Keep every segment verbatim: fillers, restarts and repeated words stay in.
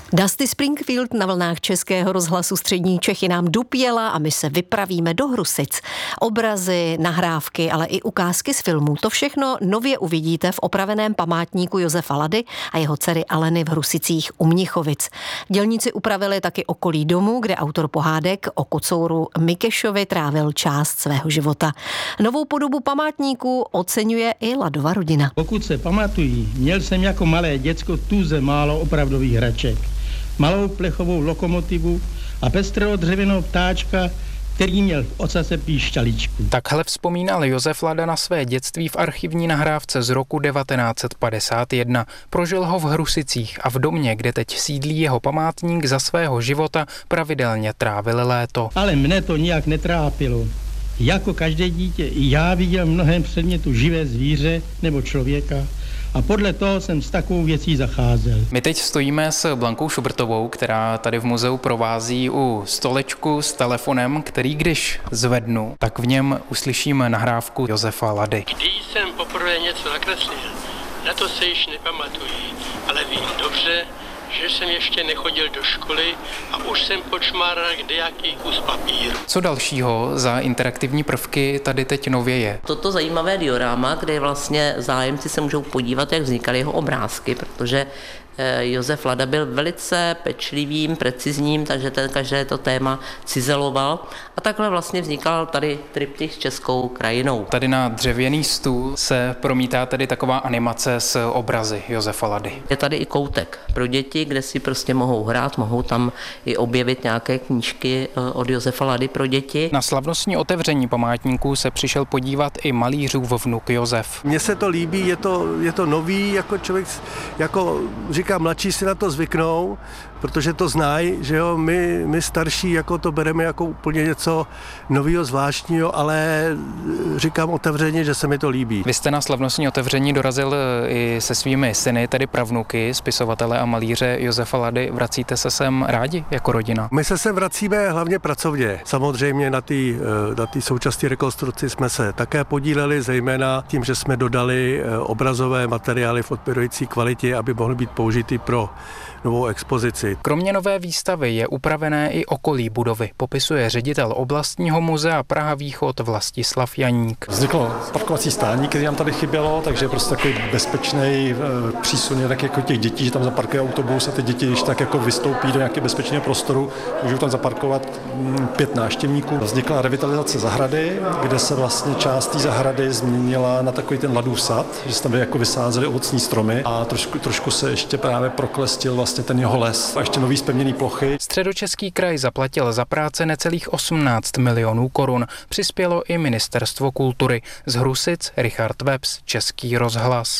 Dusty Springfield na vlnách Českého rozhlasu Střední Čechy nám dopěla a my se vypravíme do Hrusic. Obrazy, nahrávky, ale i ukázky z filmů. To všechno nově uvidíte v opraveném památníku Josefa Lady a jeho dcery Aleny v Hrusicích u Mnichovic. Dělníci upravili taky okolí domu, kde autor pohádek o kocouru Mikešovi trávil část svého života. Novou podobu památníku oceňuje i Ladova rodina. Pokud se pamatují, měl jsem jako malé děcko tuze málo opravdových hraček. Malou plechovou lokomotivu a pestrého dřevěného ptáčka, který měl v ocase píšťaličku. Takhle vzpomínal Josef Lada na své dětství v archivní nahrávce z roku devatenáct set padesát jedna. Prožil ho v Hrusicích a v domě, kde teď sídlí jeho památník, za svého života pravidelně trávil léto. Ale mne to nijak netrápilo. Jako každé dítě i já viděl mnohem předmětu živé zvíře nebo člověka. A podle toho jsem s takovou věcí zacházel. My teď stojíme s Blankou Šubrtovou, která tady v muzeu provází u stolečku s telefonem, který když zvednu, tak v něm uslyším nahrávku Josefa Lady. Když jsem poprvé něco nakreslil, na to se již nepamatuji, ale vím dobře, že jsem ještě nechodil do školy a už jsem počmáral kdejaký kus papíru. Co dalšího za interaktivní prvky tady teď nově je? Toto zajímavé dioráma, kde vlastně zájemci se můžou podívat, jak vznikaly jeho obrázky, protože Josef Lada byl velice pečlivým, precizním, takže ten každé to téma cizeloval a takhle vlastně vznikal tady triptych s českou krajinou. Tady na dřevěný stůl se promítá tedy taková animace s obrazy Josefa Lady. Je tady i koutek pro děti, kde si prostě mohou hrát, mohou tam i objevit nějaké knížky od Josefa Lady pro děti. Na slavnostní otevření památníků se přišel podívat i malířův vnuk Josef. Mně se to líbí, je to, je to nový, jako člověk, jako říká, mladší si na to zvyknou, protože to znají, že jo, my, my starší jako to bereme jako úplně něco nového, zvláštního, ale říkám otevřeně, že se mi to líbí. Vy jste na slavnostní otevření dorazil i se svými syny, tedy pravnuky, spisovatele a malíře Josefa Lady. Vracíte se sem rádi jako rodina? My se sem vracíme hlavně pracovně. Samozřejmě na té na té současné rekonstrukci jsme se také podíleli, zejména tím, že jsme dodali obrazové materiály v odpovídající kvalitě, aby mohly být použity pro novou expozici. Kromě nové výstavy je upravené i okolí budovy, popisuje ředitel oblastního muzea Praha Východ Vlastislav Janík. Vzniklo parkovací stání, které nám tady chybělo, takže prostě takový bezpečný přísun tak jako těch dětí, že tam zaparkuje autobus a ty děti, když tak jako vystoupí do nějakého bezpečného prostoru, můžou tam zaparkovat pět návštěvníků. Vznikla revitalizace zahrady, kde se vlastně část té zahrady změnila na takový ten Ladův sad, že se tam jako vysázely ovocní stromy a trošku, trošku se ještě právě proklestil vlastně ten jeho les a ještě nový zpevněný plochy. Středočeský kraj zaplatil za práce necelých osmnáct milionů korun. Přispělo i Ministerstvo kultury. Z Hrusic Richard Webs, Český rozhlas.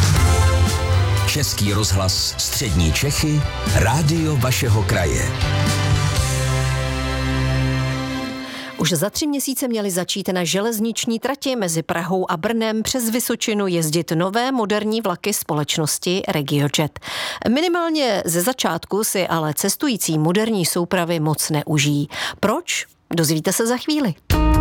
Český rozhlas Střední Čechy, rádio vašeho kraje. Už za tři měsíce měly začít na železniční trati mezi Prahou a Brnem přes Vysočinu jezdit nové moderní vlaky společnosti RegioJet. Minimálně ze začátku si ale cestující moderní soupravy moc neužijí. Proč? Dozvíte se za chvíli.